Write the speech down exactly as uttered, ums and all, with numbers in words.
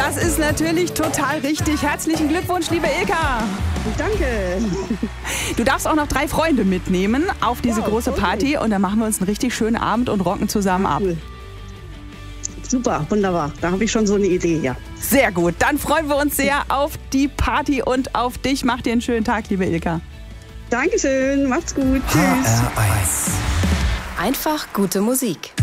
Das ist natürlich total richtig. Herzlichen Glückwunsch, liebe Ilka. Danke. Du darfst auch noch drei Freunde mitnehmen auf diese Wow, große okay. Party und dann machen wir uns einen richtig schönen Abend und rocken zusammen ab. Cool. Super, wunderbar. Da habe ich schon so eine Idee, ja. Sehr gut. Dann freuen wir uns sehr auf die Party und auf dich. Mach dir einen schönen Tag, liebe Ilka. Dankeschön, macht's gut. Tschüss. H R eins. Einfach gute Musik.